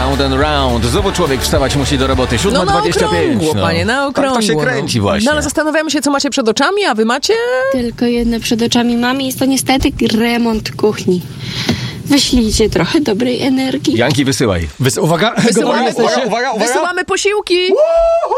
Round and round. Znowu człowiek wstawać musi do roboty. 7:25. No na okrągło, panie, na okrągło. Tak to się kręci właśnie. No ale zastanawiamy się, co macie przed oczami, a wy macie? Tylko jedno przed oczami mamy, jest to niestety remont kuchni. Wyślijcie trochę dobrej energii. Janki, wysyłaj. Uwaga, Wysyłamy, gotowi jesteście? Uwaga. wysyłamy posiłki!